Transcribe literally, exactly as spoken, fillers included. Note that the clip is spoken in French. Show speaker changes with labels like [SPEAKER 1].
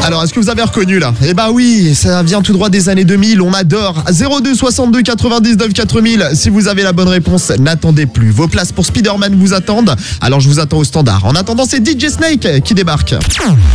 [SPEAKER 1] Alors, est-ce que vous avez reconnu là? Eh bah oui, ça vient tout droit des années deux mille, on adore. zéro deux soixante-deux quatre-vingt-dix-neuf quatre mille. Si vous avez la bonne réponse, n'attendez plus. Vos places pour Spider-Man vous attendent. Alors, je vous attends au standard. En attendant, c'est D J Snake qui débarque.